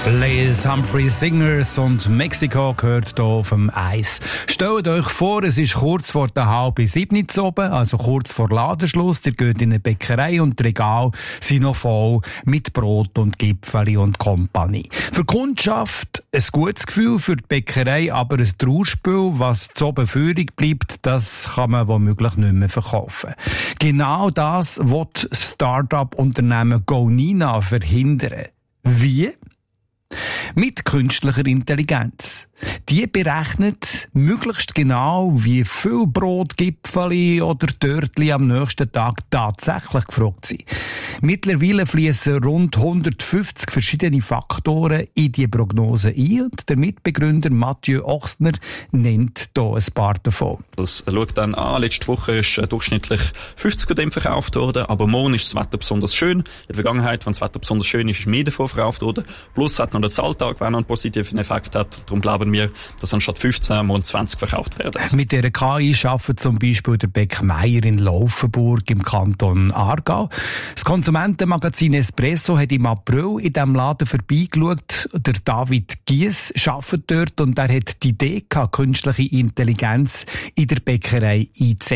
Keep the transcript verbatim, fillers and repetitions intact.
Les Humphrey Singers und Mexiko gehört hier auf dem Eis. Stellt euch vor, es ist kurz vor der halben sieben oben, also kurz vor Ladenschluss. Ihr geht in eine Bäckerei und die Regale sind noch voll mit Brot und Gipfeli und Kompanie. Für die Kundschaft ein gutes Gefühl, für die Bäckerei aber ein Trauerspiel. Was zu oben übrig bleibt, das kann man womöglich nicht mehr verkaufen. Genau das will das Start-up-Unternehmen GoNina verhindern. Wie? Mit künstlicher Intelligenz. Die berechnet möglichst genau, wie viel Brot, Gipfeli oder Törtli am nächsten Tag tatsächlich gefragt sind. Mittlerweile fließen rund hundertfünfzig verschiedene Faktoren in die Prognose ein und der Mitbegründer Mathieu Ochsner nennt hier ein paar davon. Das schaut dann an, letzte Woche ist durchschnittlich fünfzig von dem verkauft worden, aber morgen ist das Wetter besonders schön. In der Vergangenheit, wenn das Wetter besonders schön ist, ist mehr davon verkauft worden. Plus hat noch der Zahltag, der noch einen positiven Effekt hat. Darum glauben wir, dass anstatt fünfzehn morgen zwanzig verkauft werden. Mit dieser K I arbeitet zum Beispiel der Beck Meier in Laufenburg im Kanton Aargau. Das Konsumentenmagazin Espresso hat im April in diesem Laden vorbeigeschaut. Der David Gies arbeitet dort und er hat die Idee gehabt, künstliche Intelligenz in der Bäckerei einzusetzen.